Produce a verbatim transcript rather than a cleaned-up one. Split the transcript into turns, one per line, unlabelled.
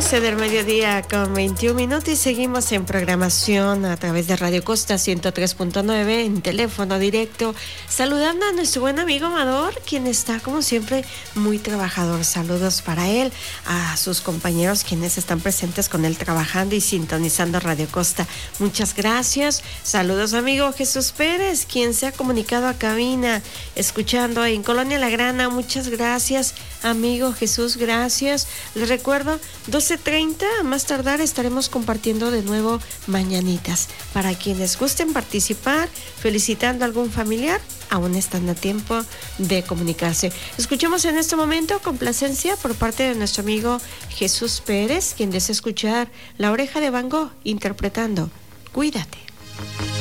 doce del mediodía con veintiún minutos y seguimos en programación a través de Radio Costa ciento tres punto nueve en teléfono directo, saludando a nuestro buen amigo Amador, quien está como siempre muy trabajador. Saludos para él, a sus compañeros quienes están presentes con él trabajando y sintonizando Radio Costa. Muchas gracias. Saludos amigo Jesús Pérez, quien se ha comunicado a cabina, escuchando en Colonia La Grana. Muchas gracias amigo Jesús, gracias. Les recuerdo, doce treinta, a más tardar estaremos compartiendo de nuevo mañanitas. Para quienes gusten participar, felicitando a algún familiar, aún están a tiempo de comunicarse. Escuchemos en este momento complacencia por parte de nuestro amigo Jesús Pérez, quien desea escuchar La Oreja de Van Gogh interpretando Cuídate.